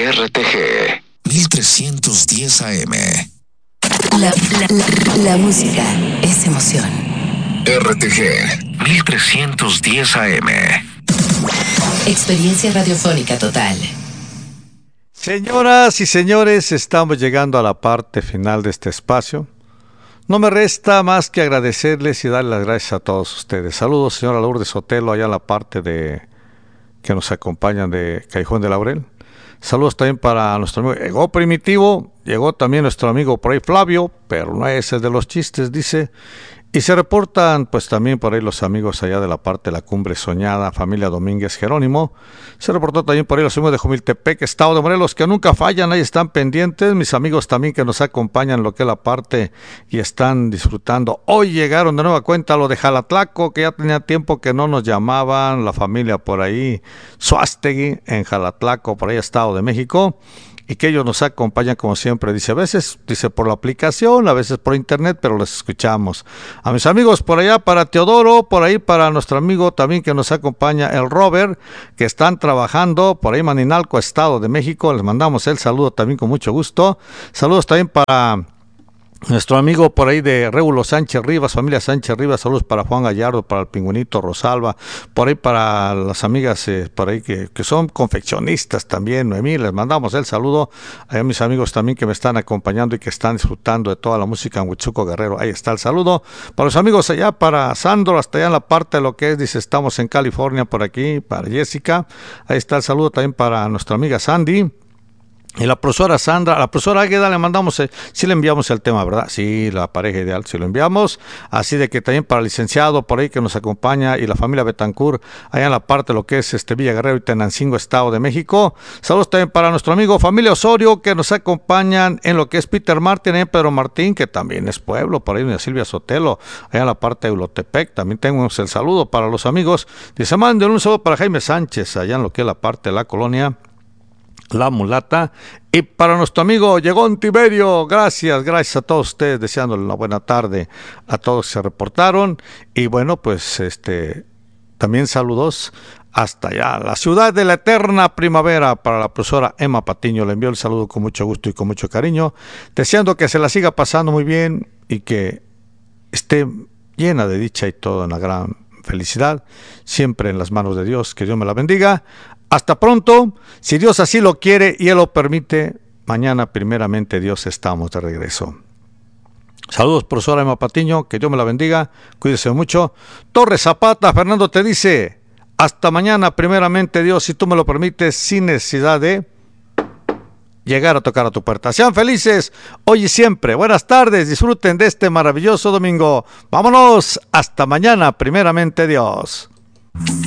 RTG 1310 AM. La música es emoción. RTG 1310 AM. Experiencia radiofónica total. Señoras y señores, estamos llegando a la parte final de este espacio. No me resta más que agradecerles y darles las gracias a todos ustedes. Saludos, señora Lourdes Sotelo, allá en la parte que nos acompañan de Callejón de Laurel. Saludos también para nuestro amigo. Llegó Primitivo, llegó también nuestro amigo por ahí Flavio, pero no es el de los chistes, dice. Y se reportan pues también por ahí los amigos allá de la parte de la Cumbre Soñada, familia Domínguez Jerónimo. Se reportó también por ahí los amigos de Jumiltepec, Estado de Morelos, que nunca fallan, ahí están pendientes. Mis amigos también que nos acompañan en lo que es la parte y están disfrutando. Hoy llegaron de nueva cuenta a lo de Jalatlaco, que ya tenía tiempo que no nos llamaban, la familia por ahí, Suástegui, en Jalatlaco, por ahí Estado de México. Y que ellos nos acompañan como siempre, dice, a veces dice por la aplicación, a veces por internet, pero les escuchamos. A mis amigos por allá, para Teodoro, por ahí para nuestro amigo también que nos acompaña, el Robert, que están trabajando por ahí Maninalco, Estado de México, les mandamos el saludo también con mucho gusto. Saludos también para nuestro amigo por ahí de Rébulo Sánchez Rivas, familia Sánchez Rivas, saludos para Juan Gallardo, para el Pingüinito Rosalba, por ahí para las amigas por ahí que son confeccionistas también, Noemí, les mandamos el saludo. A mis amigos también que me están acompañando y que están disfrutando de toda la música en Huichuco Guerrero, ahí está el saludo. Para los amigos allá, para Sandro, hasta allá en la parte de lo que es, dice, estamos en California por aquí, para Jessica, ahí está el saludo también para nuestra amiga Sandy. Y la profesora Sandra, a la profesora Águeda le mandamos, sí le enviamos el tema, ¿verdad? Sí, la pareja ideal, sí lo enviamos. Así de que también para el licenciado por ahí que nos acompaña y la familia Betancourt, allá en la parte de lo que es Villa Guerrero y Tenancingo, Estado de México. Saludos también para nuestro amigo familia Osorio que nos acompañan en lo que es Peter Martin, Pedro Martín, que también es pueblo, por ahí doña Silvia Sotelo, allá en la parte de Eulotepec. También tenemos el saludo para los amigos. Dice, manden un saludo para Jaime Sánchez, allá en lo que es la parte de la colonia La Mulata, y para nuestro amigo Llegón Tiberio, gracias a todos ustedes, deseándole una buena tarde a todos que se reportaron. Y bueno, pues también saludos hasta allá, la ciudad de la eterna primavera, para la profesora Emma Patiño. Le envío el saludo con mucho gusto y con mucho cariño, deseando que se la siga pasando muy bien y que esté llena de dicha y toda una gran felicidad, siempre en las manos de Dios. Que Dios me la bendiga. Hasta pronto, si Dios así lo quiere y Él lo permite, mañana primeramente Dios estamos de regreso. Saludos, profesora Emma Patiño, que Dios me la bendiga, cuídese mucho. Torres Zapata, Fernando te dice, hasta mañana primeramente Dios, si tú me lo permites, sin necesidad de llegar a tocar a tu puerta. Sean felices hoy y siempre. Buenas tardes, disfruten de este maravilloso domingo. Vámonos, hasta mañana primeramente Dios.